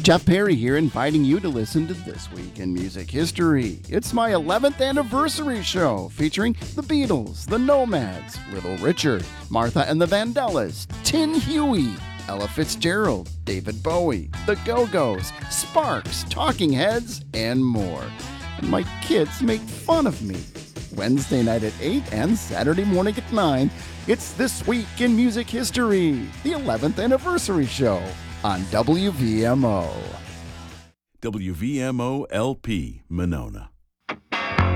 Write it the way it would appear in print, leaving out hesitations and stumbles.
Jeff Perry here, inviting you to listen to This Week in Music History. It's my 11th anniversary show featuring the Beatles, the Nomads, Little Richard, Martha and the Vandellas, Tin Huey, Ella Fitzgerald, David Bowie, the Go-Go's, Sparks, Talking Heads, and more. And my kids make fun of me. Wednesday night at 8 and Saturday morning at 9, it's This Week in Music History, the 11th anniversary show on WVMO. WVMO LP, Monona.